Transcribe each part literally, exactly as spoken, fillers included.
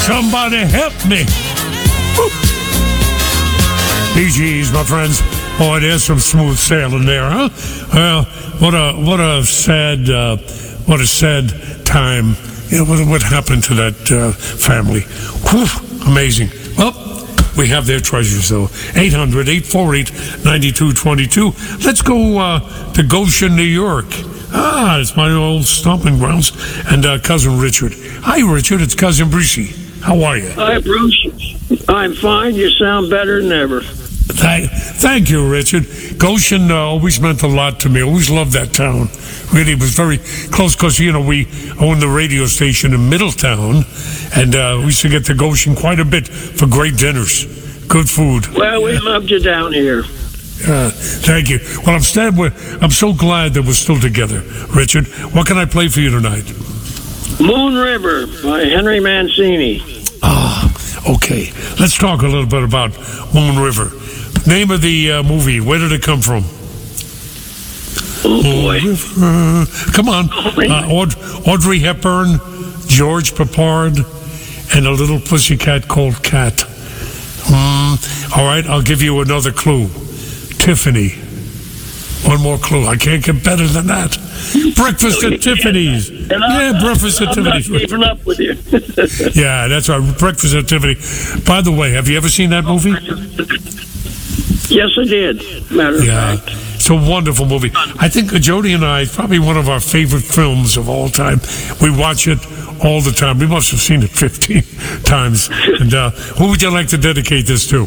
Somebody help me. Woo. Bee Gees, my friends. Oh, it is some smooth sailing there, huh? Well, what a what a sad uh, what a sad time. You know, what, what happened to that uh, family? Whew, amazing. Well, we have their treasures, though. eight hundred, eight four eight, nine two two two. Let's go uh, to Goshen, New York. Ah, it's my old stomping grounds. And uh, Cousin Richard. Hi, Richard. It's Cousin Breezy. How are you? Hi, Bruce. I'm fine. You sound better than ever. Thank, thank you, Richard. Goshen uh, always meant a lot to me. I always loved that town. Really, it was very close because, you know, we owned the radio station in Middletown, and uh, we used to get to Goshen quite a bit for great dinners, good food. Well, we loved you down here. Uh, thank you. Well, I'm, sad we're, I'm so glad that we're still together, Richard. What can I play for you tonight? Moon River by Henry Mancini. Ah, okay. Let's talk a little bit about Moon River. Name of the uh, movie. Where did it come from? Oh, boy. Moon River. Come on. Uh, Aud- Audrey Hepburn, George Peppard, and a little pussycat called Cat. Mm, all right, I'll give you another clue. Tiffany. One more clue. I can't get better than that. Breakfast at Tiffany's. Yeah, breakfast at I'm Tiffany's. not keeping up with you. Yeah, that's right. Breakfast at Tiffany. By the way, have you ever seen that movie? Yes, I did. Matter of Yeah. fact. It's a wonderful movie. I think Jody and I, it's probably one of our favorite films of all time. We watch it all the time. We must have seen it fifteen times. And uh, who would you like to dedicate this to?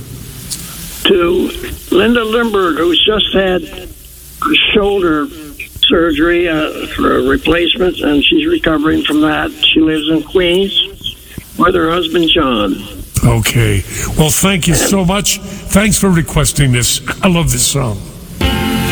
To Linda Lindbergh, who's just had shoulder surgery uh, for a replacement, and she's recovering from that. She lives in Queens with her husband, John. Okay. Well, thank you so much. Thanks for requesting this. I love this song.